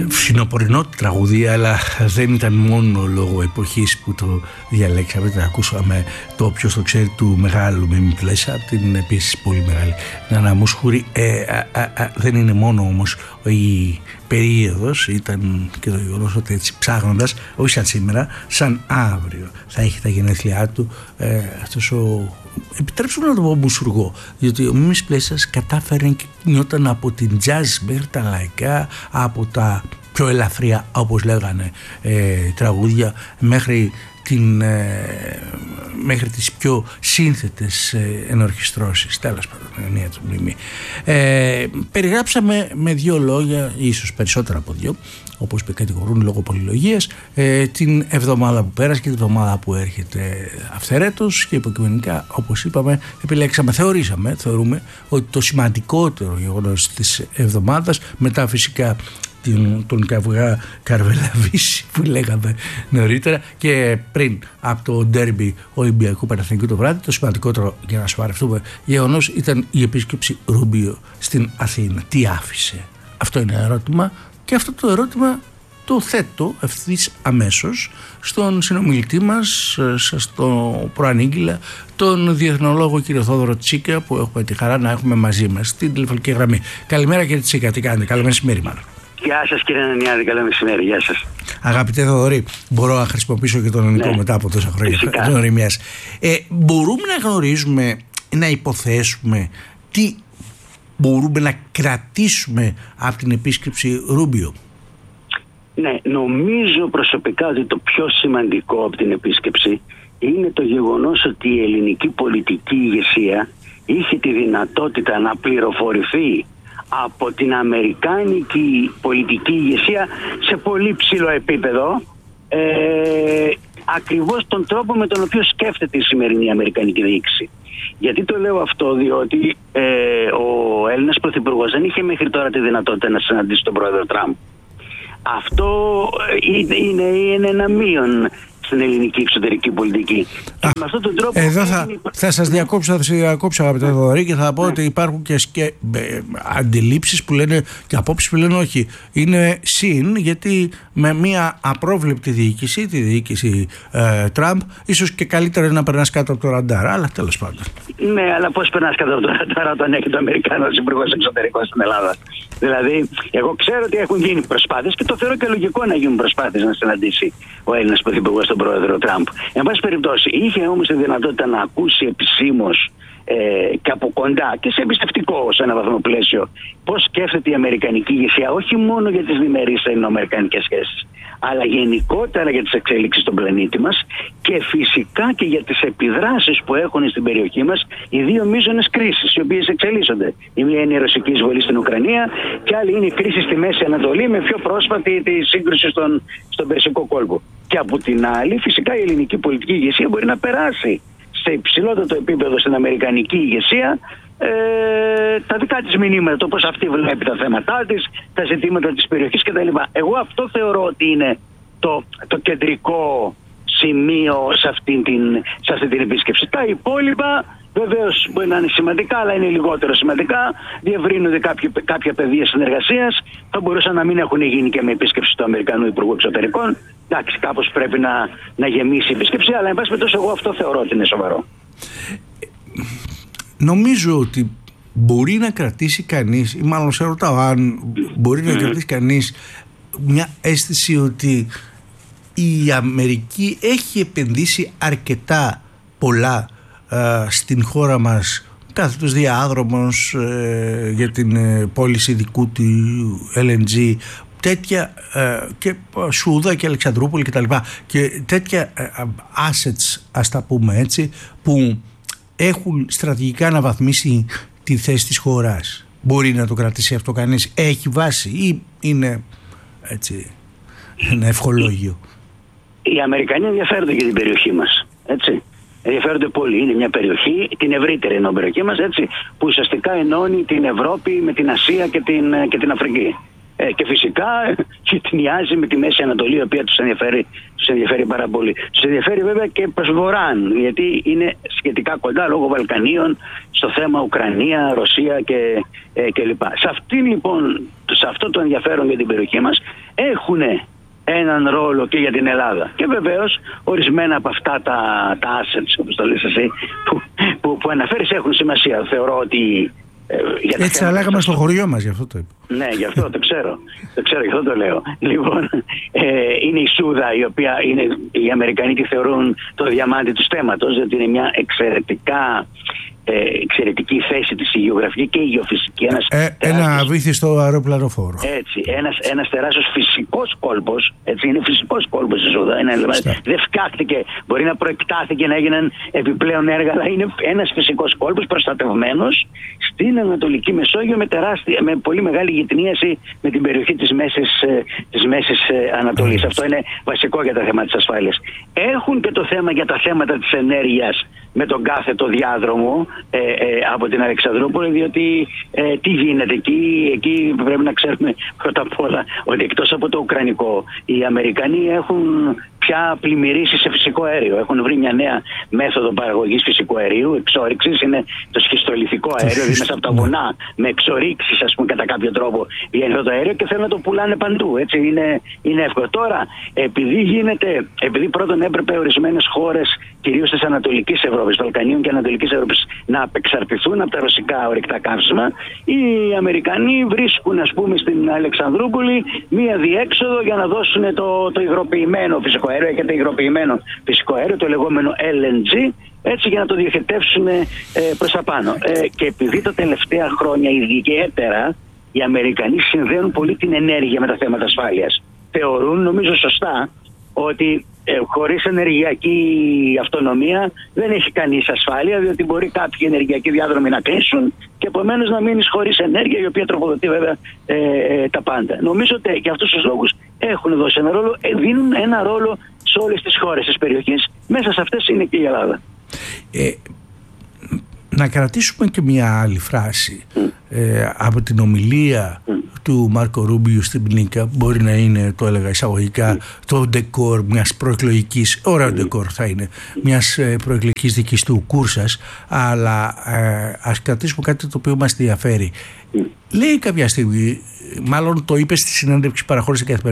φθινοπορεινό τραγούδι, αλλά δεν ήταν μόνο λόγω εποχής που το διαλέξαμε. Το ακούσαμε το «Όποιος το ξέρει» του μεγάλου Μίμη Πλέσσα, την επίσης πολύ μεγάλη Νάνα Μουσχούρη. Δεν είναι μόνο όμως η περίοδος, ήταν και το γεγονός ότι έτσι ψάχνοντας, όχι σαν σήμερα, σαν αύριο θα έχει τα γενέθλιά του αυτός ο, επιτρέψτε να το πω, μουσουργό, διότι ο Μίμης Πλέσσας κατάφερε και κινιόταν από την jazz μέχρι τα λαϊκά, από τα πιο ελαφριά, όπως λέγανε, τραγούδια, μέχρι τις πιο σύνθετες ενορχιστρώσεις. Τέλος πάντων, η ενία του Μίμη. Περιγράψαμε με δύο λόγια, ίσως περισσότερα από δύο, όπως κατηγορούν λόγω πολυλογίας, την εβδομάδα που πέρασε και την εβδομάδα που έρχεται αυθαιρέτως, και υποκειμενικά, όπως είπαμε, θεωρούμε ότι το σημαντικότερο γεγονός της εβδομάδας, μετά φυσικά τον καυγά Καρβελαβίση που λέγαμε νωρίτερα και πριν από το ντέρμπι Ολυμπιακού Παναθηναϊκού το βράδυ, το σημαντικότερο, για να σοβαρευτούμε, γεγονός ήταν η επίσκεψη Ρούμπιο στην Αθήνα. Τι άφησε? Αυτό είναι ερώτημα, και αυτό το ερώτημα το θέτω ευθύς αμέσως στον συνομιλητή μας, σας το προανήγγειλα, τον διεθνολόγο κύριο Θόδωρο Τσίκα, που έχουμε τη χαρά να έχουμε μαζί μας στην τηλεφωνική γραμμή. Καλημέρα κύριε Τσίκα, τι κάνετε? Καλό μεσημέρι μάλλον. Γεια σας κύριε Νανιάδη, καλό μεσημέρι, γεια σας. Αγαπητέ Θοδωρή, μπορώ να χρησιμοποιήσω και τον ελληνικό μετά από τόσα χρόνια γνωριμιάς. Μπορούμε να γνωρίζουμε, να υποθέσουμε τι μπορούμε να κρατήσουμε από την επίσκεψη Ρούμπιο? Ναι, νομίζω προσωπικά ότι το πιο σημαντικό από την επίσκεψη είναι το γεγονός ότι η ελληνική πολιτική ηγεσία είχε τη δυνατότητα να πληροφορηθεί από την αμερικάνικη πολιτική ηγεσία σε πολύ ψηλό επίπεδο ακριβώς τον τρόπο με τον οποίο σκέφτεται η σημερινή αμερικανική διοίκηση. Γιατί το λέω αυτό? Διότι ο Έλληνας Πρωθυπουργός δεν είχε μέχρι τώρα τη δυνατότητα να συναντήσει τον πρόεδρο Τραμπ. Αυτό είναι ένα μείον στην ελληνική εξωτερική πολιτική. Με αυτόν τον τρόπο εδώ θα σας διακόψω αγαπητέ Θοδωρή, και θα πω ότι υπάρχουν και αντιλήψεις που λένε και απόψεις που λένε όχι. Είναι συν, γιατί με μια απρόβλεπτη διοίκηση, τη διοίκηση Τραμπ, ίσως και καλύτερα είναι να περνάς κάτω από το ραντάρ, αλλά τέλος πάντων. Ναι, αλλά πώς περνάς κάτω από το ραντάρ όταν έχει το Αμερικάνος Υπουργός Εξωτερικών στην Ελλάδα? Δηλαδή, εγώ ξέρω ότι έχουν γίνει προσπάθειες και το θεωρώ και λογικό να γίνουν προσπάθειες να συναντήσει ο Έλληνας Πρωθυπουργός τον πρόεδρο Τραμπ. Εν πάση περιπτώσει, είχε όμως τη δυνατότητα να ακούσει επισήμως και από κοντά και σε εμπιστευτικό σε ένα βαθμό πλαίσιο πώς σκέφτεται η αμερικανική ηγεσία, όχι μόνο για τις διμερείς ελληνοαμερικανικές σχέσεις, αλλά γενικότερα για τις εξέλιξεις στον πλανήτη μας και φυσικά και για τις επιδράσεις που έχουν στην περιοχή μας οι δύο μείζονες κρίσεις οι οποίες εξελίσσονται. Η μία είναι η ρωσική εισβολή στην Ουκρανία και άλλη είναι η κρίση στη Μέση Ανατολή, με πιο πρόσφατη τη σύγκρουση στον Περσικό κόλπο. Και από την άλλη, φυσικά η ελληνική πολιτική ηγεσία μπορεί να περάσει σε υψηλότερο επίπεδο στην αμερικανική ηγεσία τα δικά της μηνύματα, το πώς αυτή βλέπει τα θέματά της, τα ζητήματα της περιοχής κτλ. Εγώ αυτό θεωρώ ότι είναι το κεντρικό σημείο σε αυτή την επίσκεψη. Τα υπόλοιπα βεβαίως μπορεί να είναι σημαντικά, αλλά είναι λιγότερο σημαντικά. Διευρύνονται κάποια πεδία συνεργασίας. Θα μπορούσαν να μην έχουν γίνει και με επίσκεψη του Αμερικανού Υπουργού Εξωτερικών. Εντάξει, κάπως πρέπει να γεμίσει η επίσκεψη, αλλά εν πάση περιπτώσει εγώ αυτό θεωρώ ότι είναι σοβαρό. Νομίζω ότι μπορεί να κρατήσει κανείς, ή μάλλον σε ρωτάω αν μπορεί να κρατήσει κανείς μια αίσθηση ότι η Αμερική έχει επενδύσει αρκετά πολλά στην χώρα μας, κάθετος διάδρομος για την πώληση δικού του LNG, τέτοια και Σούδα και Αλεξανδρούπολη και τα λοιπά, και τέτοια assets, ας τα πούμε έτσι, που έχουν στρατηγικά αναβαθμίσει τη θέση της χώρας. Μπορεί να το κρατήσει αυτό κανείς? Έχει βάση ή είναι έτσι ένα ευχολόγιο? Οι Αμερικανοί ενδιαφέρονται για την περιοχή μας, έτσι. Ενδιαφέρονται πολύ. Είναι μια περιοχή, την ευρύτερη εννοώ περιοχή μας, έτσι, που ουσιαστικά ενώνει την Ευρώπη με την Ασία και την Αφρική. Και φυσικά γειτονιάζει με τη Μέση Ανατολή, η οποία τους ενδιαφέρει πάρα πολύ. Τους ενδιαφέρει βέβαια και προς βορράν, γιατί είναι σχετικά κοντά λόγω Βαλκανίων στο θέμα Ουκρανία, Ρωσία κλπ. Σε αυτό το ενδιαφέρον για την περιοχή μας έχουν έναν ρόλο και για την Ελλάδα. Και βεβαίως ορισμένα από αυτά τα assets, όπως το λες εσύ, που αναφέρεις, έχουν σημασία. Θεωρώ ότι έτσι θα λέγαμε στο χωριό μας, γι' αυτό το είπα. Ναι, γι' αυτό το ξέρω, γι' αυτό το λέω. Λοιπόν, είναι η Σούδα, η οποία οι Αμερικανοί τη θεωρούν το διαμάντι του στέματος, διότι είναι μια εξαιρετική θέση της, η γεωγραφική και η γεωφυσική. Ένα βύθιστο αεροπλανοφόρο. Έτσι, ένας τεράστιος φυσικός κόλπος, έτσι, είναι φυσικός κόλπος η Σούδα. Δεν φτιάχτηκε, μπορεί να προεκτάθηκε να έγιναν επιπλέον έργα, αλλά είναι ένας φυσικός κόλπος προστατευμένος στην Ανατολική Μεσόγειο με πολύ μεγάλη γειτονίαση με την περιοχή της Μέσης Ανατολής. Αυτό είναι βασικό για τα θέματα της ασφάλειας. Έχουν και το θέμα για τα θέματα της ενέργειας με τον κάθετο διάδρομο από την Αλεξανδρούπολη, διότι τι γίνεται εκεί πρέπει να ξέρουμε πρώτα απ' όλα ότι εκτός από το ουκρανικό, οι Αμερικανοί έχουν πια πλημμυρίσει σε φυσικό αέριο. Έχουν βρει μια νέα μέθοδο παραγωγής φυσικού αερίου, εξόρυξης, είναι το σχιστολιθικό αέριο, δηλαδή μέσα από τα βουνά, με εξορίξεις, ας πούμε, κατά κάποιο τρόπο βγαίνει αυτό το αέριο και θέλουν να το πουλάνε παντού. Έτσι είναι εύκολο. Τώρα, επειδή πρώτον έπρεπε ορισμένες χώρες, κυρίως της Ανατολικής Ευρώπης, Βαλκανίων και Ανατολικής Ευρώπης, να απεξαρτηθούν από τα ρωσικά ορυκτά καύσιμα, οι Αμερικανοί βρίσκουν, ας πούμε, στην Αλεξανδρούπολη μία διέξοδο για να δώσουν το υγροποιημένο φυσικό αέριο. Έχετε υγροποιημένο φυσικό αέριο, το λεγόμενο LNG, έτσι, για να το διοχετεύσουν προς τα πάνω. Και επειδή τα τελευταία χρόνια ιδιαίτερα οι Αμερικανοί συνδέουν πολύ την ενέργεια με τα θέματα ασφάλειας, θεωρούν, νομίζω σωστά, ότι χωρίς ενεργειακή αυτονομία δεν έχει κανείς ασφάλεια, διότι μπορεί κάποιοι ενεργειακοί διάδρομοι να κλείσουν και επομένως να μείνεις χωρίς ενέργεια, η οποία τροφοδοτεί βέβαια τα πάντα. Νομίζω ότι για αυτούς τους λόγους έχουν δώσει ένα ρόλο, δίνουν ένα ρόλο σε όλες τις χώρες της περιοχής. Μέσα σε αυτές είναι και η Ελλάδα. Να κρατήσουμε και μια άλλη φράση από την ομιλία του Μάρκο Ρούμπιο στην Πνίκα. Μπορεί να είναι, το έλεγα εισαγωγικά, το ντεκόρ μιας προεκλογικής, ωραίο ντεκόρ θα είναι, μιας προεκλογικής δικής του Κούρσας, αλλά ας κρατήσουμε κάτι το οποίο μας ενδιαφέρει. Λέει κάποια στιγμή, μάλλον το είπε στη συνέντευξη παραχώρηση